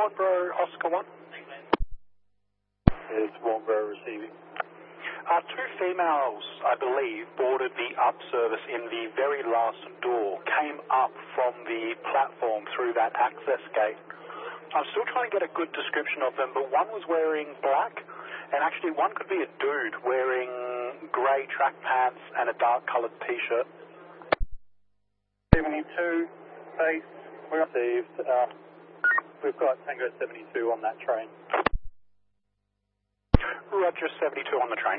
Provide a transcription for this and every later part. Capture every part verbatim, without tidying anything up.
Warnbro Oscar one. It's Warnbro receiving. Uh, two females, I believe, boarded the up service in the very last door, came up from the platform through that access gate. I'm still trying to get a good description of them, but one was wearing black, and actually one could be a dude wearing grey track pants and a dark coloured t-shirt. seventy-two, base, we received. Uh, we've got Tango seventy-two on that train. Roger, seventy-two on the train.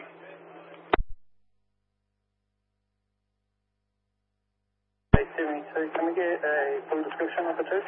Base seventy-two, can we get a full description of the two?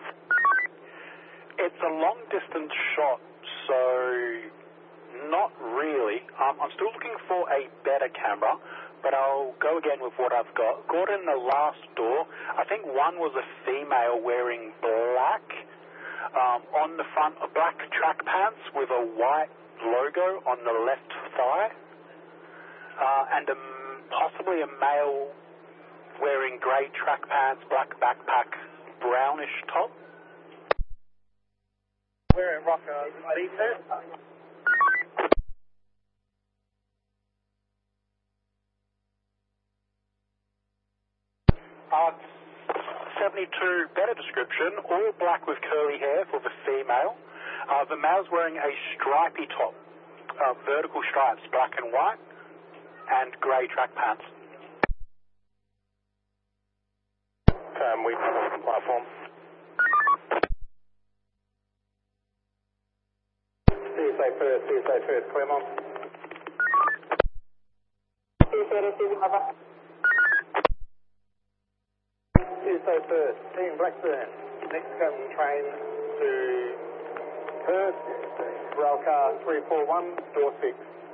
It's a long distance shot, so not really. Um, I'm still looking for a better camera, but I'll go again with what I've got. Gordon, the last door, I think one was a female wearing black, um, on the front, uh, black track pants with a white logo on the left thigh, uh, and a, possibly a male wearing grey track pants, black backpack, brownish top. We're in Rocker B-Set. Uh, seventy-two, better description, all black with curly hair for the female. Uh, the male's wearing a stripy top, uh, vertical stripes, black and white, and grey track pants. Um, we come off the platform. C S A first, C S A first, Claremont. C S A receiving over. C S A first, Team Blackburn. Next coming train to Perth, railcar three four one, door six.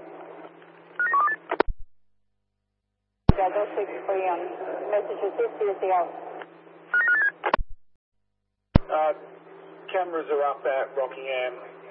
Yeah, door six, free on message received, C S A out. Uh, cameras are up at Rockingham.